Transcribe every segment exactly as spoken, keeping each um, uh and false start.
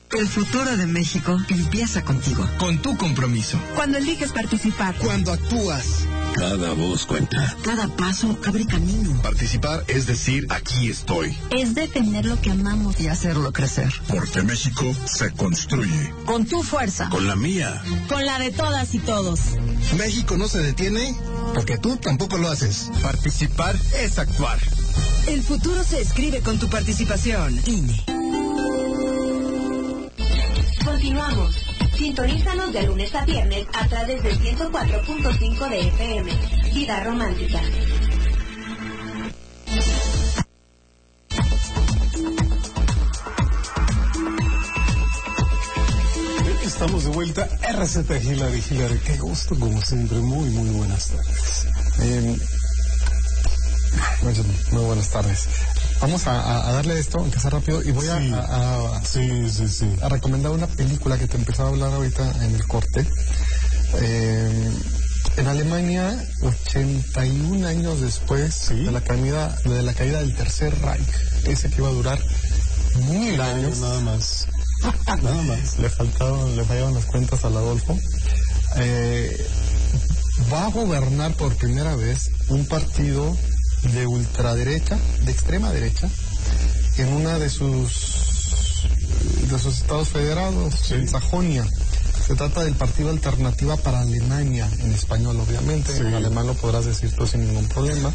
El futuro de México empieza contigo. Con tu compromiso. Cuando eliges participar. Cuando actúas. Cada voz cuenta. Cada paso abre camino. Participar es decir, aquí estoy. Es defender lo que amamos. Y hacerlo crecer. Porque México se construye. Con tu fuerza. Con la mía. Con la de todas y todos. México no se detiene porque tú tampoco lo haces. Participar es actuar. El futuro se escribe con tu participación. I N E. Continuamos. Sintonízanos de lunes a viernes a través del ciento cuatro punto cinco de F M. Vida Romántica. Estamos de vuelta. R Z Hilary, Hilary, qué gusto, como siempre. Muy, muy buenas tardes. Eh, muy buenas tardes. Vamos a, a darle esto, aunque sea rápido, y voy sí, a, a, sí, sí, sí. a recomendar una película que te empezaba a hablar ahorita en el corte. Eh, en Alemania, ochenta y un años después ¿Sí? de la caída de la caída del Tercer Reich, ese que iba a durar mil años. Nada más. Nada más. Le faltaron, le fallaron las cuentas al Adolfo. Eh, va a gobernar por primera vez un partido de ultraderecha, de extrema derecha, en una de sus de sus estados federados, sí. en Sajonia. Se trata del Partido Alternativa para Alemania, en español, obviamente. Sí. En alemán lo podrás decir tú sin ningún problema.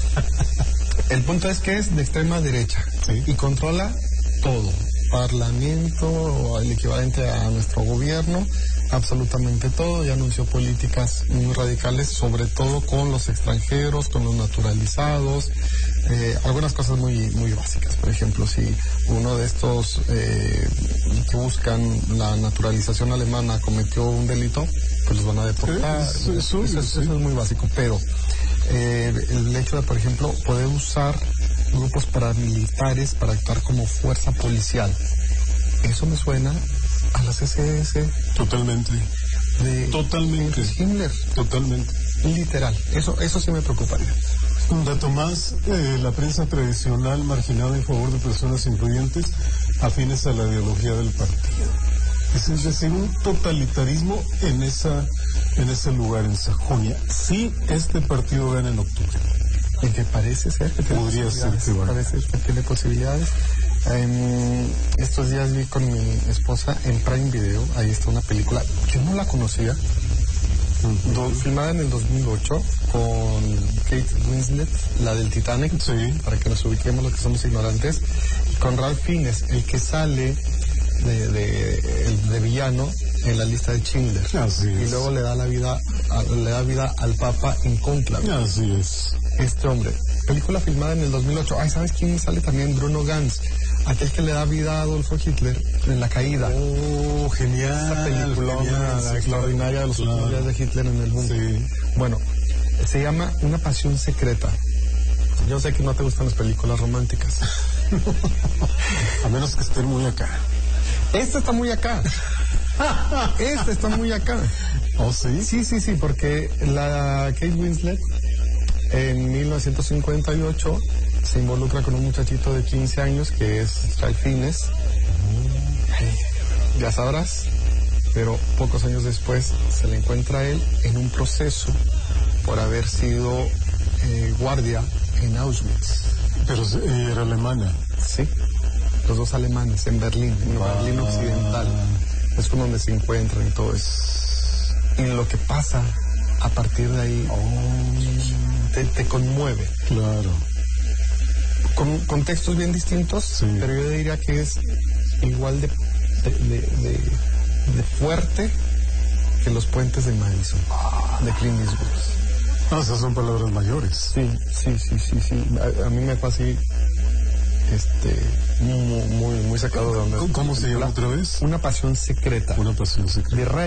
El punto es que es de extrema derecha sí. y controla todo. Parlamento, el equivalente a nuestro gobierno, absolutamente todo, y anunció políticas muy radicales, sobre todo con los extranjeros, con los naturalizados, eh, algunas cosas muy muy básicas. Por ejemplo, si uno de estos eh, que buscan la naturalización alemana cometió un delito, pues los van a deportar. Eso, eso, eso, eso es muy básico, pero eh, el hecho de, por ejemplo, poder usar grupos paramilitares para actuar como fuerza policial, eso me suena a las S S. Totalmente. De, Totalmente. De Himmler. Totalmente. Literal. Eso, eso sí me preocuparía. Un dato más, eh, la prensa tradicional marginada en favor de personas influyentes afines a la ideología del partido. Es decir, un totalitarismo en esa, en ese lugar, en Sajonia. Sí, este partido gana en octubre. Y que parece ser que tiene Podría ser que bueno. Parece que tiene posibilidades. En estos días vi con mi esposa en Prime Video, ahí está una película, yo no la conocía, uh-huh. do, filmada en el dos mil ocho con Kate Winslet, la del Titanic, sí. para que nos ubiquemos los que somos ignorantes, y con Ralph Fiennes, el que sale de, de, el, de villano en la lista de Schindler. Así es. Y luego le da la vida a, le da vida al Papa en cónclave. Así es. Este hombre. Película filmada en el dos mil ocho. Ay, ¿sabes quién sale también? Bruno Ganz. Aquel que le da vida a Adolfo Hitler en La Caída. Oh, genial. Esa película sí, extraordinaria de los claro. últimos días de Hitler en el mundo. Sí. Bueno, se llama Una pasión secreta. Yo sé que no te gustan las películas románticas. A menos que estén muy acá. Esta está muy acá. Esta está muy acá. ¿Oh, sí? Sí, sí, sí, porque la Kate Winslet en mil novecientos cincuenta y ocho se involucra con un muchachito de quince años que es Ralph Fiennes. Mm. Ya sabrás, pero pocos años después se le encuentra a él en un proceso por haber sido eh, guardia en Auschwitz. Pero eh, era alemana. Sí, los dos alemanes en Berlín, en ah. Berlín Occidental. Es donde se encuentran y todo eso. Y lo que pasa a partir de ahí oh, te, te conmueve. Claro. Con contextos bien distintos, sí. pero yo diría que es igual de, de, de, de, de fuerte que los puentes de Madison, de Clint Eastwood. Ah, esas son palabras mayores. Sí, sí, sí, sí, sí. A, a mí me fue así, este, muy, muy, muy sacado de onda. ¿Cómo se llama otra vez? Una pasión secreta. Una pasión secreta. De Ray.